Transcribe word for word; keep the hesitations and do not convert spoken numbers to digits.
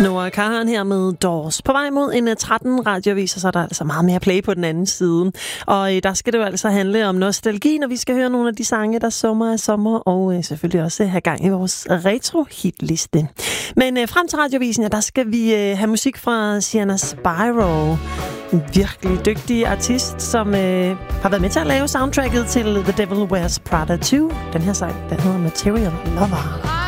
Noah Kahan her med Doors. På vej mod en tretten radioavis, så er der altså meget mere play på den anden side. Og øh, der skal det jo altså handle om nostalgi, når vi skal høre nogle af de sange, der sommer er sommer, og øh, selvfølgelig også have gang i vores retro-hitliste. Men øh, frem til radiovisen, ja, der skal vi øh, have musik fra Sienna Spyro. En virkelig dygtig artist, som øh, har været med til at lave soundtracket til The Devil Wears Prada to. Den her sang, den hedder Material Lover.